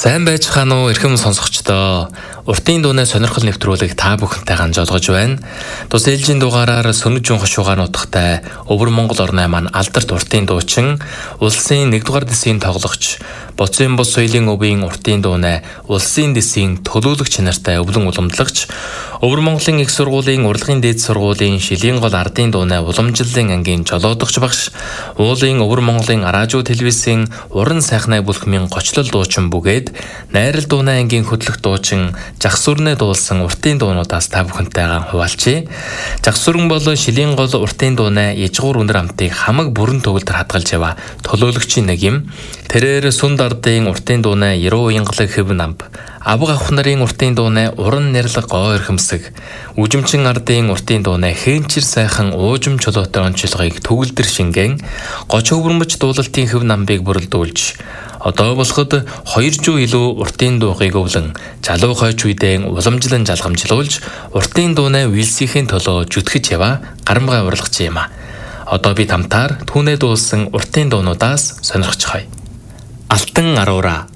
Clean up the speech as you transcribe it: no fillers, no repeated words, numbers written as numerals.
Сайн байцгаана уу эрхэм сонсогчдоо. Уртын дууны сонирхол нэвтрүүлэг та бүхэнтэй ганжуулгаж байна. Тус ээлжийн дугаараар Сөнөжин хошуугаар нутагтай Өвөр Монгол орны маань алдарт уртын дуучин, улсын 1-р дэсийн тоглогч, Боцын бус соёлын өвийн уртын дууны улсын дэсийн төлөөлөгч нартай өвлөн уламжлагч, Өвөр Монголын их сургуулийн урлагийн дээд сургуулийн шилийн гол ардын дууны уламжлалын ангийн жолоодогч багш, уулын Өвөр Монголын радио телевизийн уран сайхнаа бүлхмийн гочлол дуучин бүгээд найрал дууны ангийн хөтлөх дуучин Жагсүрнэ дуулсан уртын дуунуудаас та бүхэнтэйгээ хуваалцъя. Жагсүрэн бол шилийн гол уртын дууны ижгуур өнөр амтыг хамаг бүрэн төгөлдөр хадгалж яваа төлөөлөгчийн нэг юм. Тэрээр сүнд ардын уртын дууны 90 уянгалаг хэв намб, авга авах нарын уртын дууны уран нэрлэг гоо эрхэмсэг, үжимчин ардын уртын дууны хээнчир сайхан уужим чулуутай онцлогыг төгөлдөр шингэн, гоч өвөрмөж дуулалтын хэв намбыг бүрэлдүүлж, одоо болоход 200 илүү уртын дуугыг өвлөн, залуу хойч үедээ уламжлан жалгамжлуулж, уртын дууны үйлсийн төлөө жүтгэж яваа гарамгай урлагч юм а. Одоо бид хамтаар түүнээ дуулсан уртын дуунуудаас сонирхож хай. Алтан аруураа.